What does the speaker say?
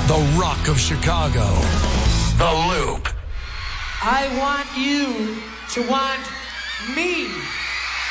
The Rock of Chicago. The Loop. I want you to want me.